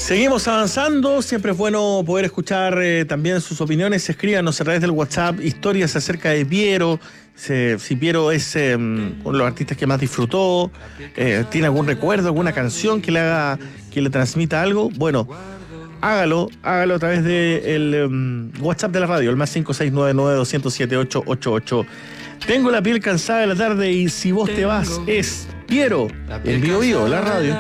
Seguimos avanzando, siempre es bueno poder escuchar también sus opiniones. Escríbanos a través del WhatsApp historias acerca de Piero, si Piero es uno de los artistas que más disfrutó, tiene algún recuerdo, alguna canción que le transmita algo. Bueno, hágalo a través del WhatsApp de la radio, el más 56992078888. Tengo la piel cansada de la tarde y si vos te vas es Piero, en Bio Bio, la radio.